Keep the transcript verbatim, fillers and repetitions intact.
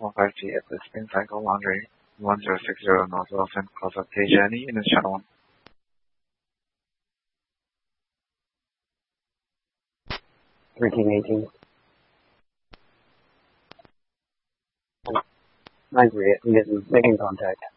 one five T at the Spring Cycle Laundry, one zero six zero North Wilson, close up K J N E, and it's channel one. thirteen eighteen. nine three eight, I'm getting, making contact.